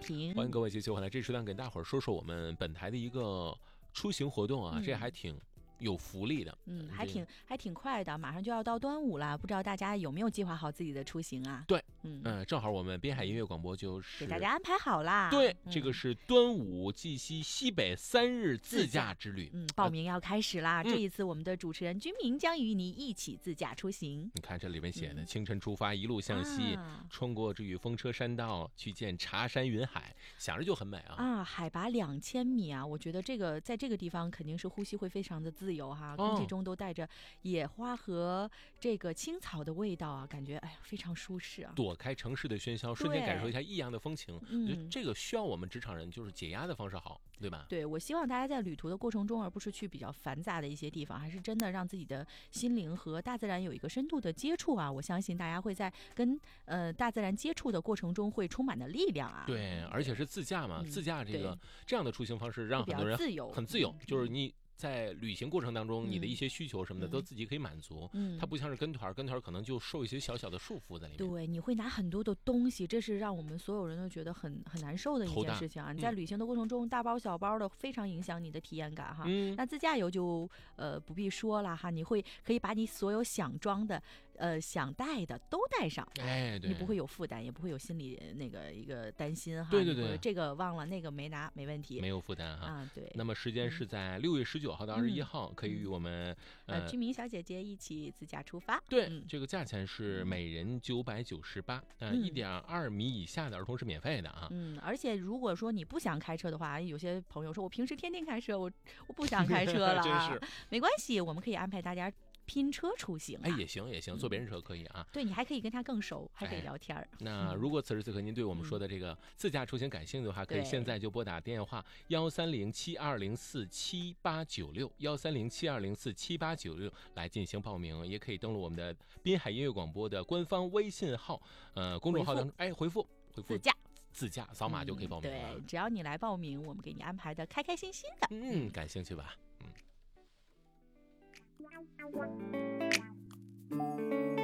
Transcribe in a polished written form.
平， 欢迎各位继续回来。这时段给大伙儿说说我们本台的一个出行活动啊，这还挺有福利的， 还挺快的，马上就要到端午了，不知道大家有没有计划好自己的出行啊？ 对，正好我们滨海音乐广播就是给大家安排好啦。 对，这个是端午绩溪西北3日自驾之旅， 报名要开始啦。这一次我们的主持人君明将与你一起自驾出行。 你看这里面写的，清晨出发，一路向西，穿过这雨风车山道，去见茶山云海，想着就很美啊。 海拔2000米啊，我觉得这个在这个地方肯定是呼吸会非常的自由哈，空气中都带着野花和这个青草的味道啊，感觉非常舒适啊。 躲开城市的喧嚣，瞬间感受一下异样的风情。我觉得这个需要我们职场人就是解压的方式好，对吧？ 对，我希望大家在旅途的过程中，而不是去比较繁杂的一些地方，还是真的让自己的心灵和大自然有一个深度的接触啊。我相信大家会在跟大自然接触的过程中会充满的力量啊。 对，而且是自驾嘛，自驾这样的出行方式让很多人很自由，就是你在旅行过程当中，你的一些需求什么的都自己可以满足。它不像是跟团可能就受一些小小的束缚在里面。 对，你会拿很多的东西，这是让我们所有人都觉得很难受的一件事情啊。你在旅行的过程中，大包小包的，非常影响你的体验感哈。那自驾游就不必说了哈，你可以把你所有想装的、想带的都带上， 对， 你不会有负担，也不会有心理一个担心哈。 对， 这个忘了，那个没拿，没问题， 没有负担哈。 对。 那么时间是在6月19号到21号，可以与我们居民小姐姐一起自驾出发。 对，这个价钱是每人998，1.2米以下的儿童是免费的啊。 而且如果说你不想开车的话，有些朋友说我平时天天开车，我不想开车了真是没关系，我们可以安排大家拼车出行也行，坐别人车可以啊。 对，你还可以跟他更熟，还可以聊天。 那如果此时此刻您对我们说的这个自驾出行感兴趣的话，可以现在就拨打电话13072047896，13072047896来进行报名，也可以登录我们的滨海音乐广播的官方微信号，公众号当中回复自驾扫码就可以报名了。 对，只要你来报名，我们给你安排的开开心心的。 感兴趣吧？